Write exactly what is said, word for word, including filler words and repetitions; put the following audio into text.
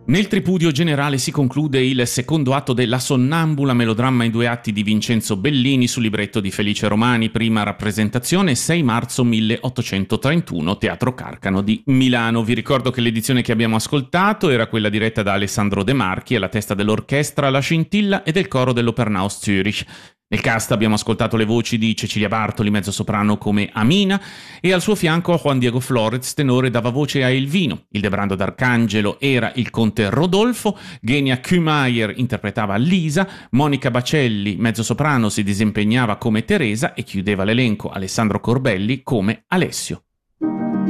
Nel tripudio generale si conclude il secondo atto della Sonnambula, melodramma in due atti di Vincenzo Bellini su libretto di Felice Romani, prima rappresentazione sei marzo milleottocentotrentuno, Teatro Carcano di Milano. Vi ricordo che l'edizione che abbiamo ascoltato era quella diretta da Alessandro De Marchi, alla testa dell'orchestra La Scintilla e del coro dell'Opernhaus Zürich. Nel cast abbiamo ascoltato le voci di Cecilia Bartoli, mezzosoprano come Amina, e al suo fianco Juan Diego Flores, tenore, dava voce a Elvino. Ildebrando D'Arcangelo era il conte Rodolfo, Genia Kühmeier interpretava Lisa, Monica Bacelli, mezzosoprano, si disimpegnava come Teresa e chiudeva l'elenco Alessandro Corbelli come Alessio.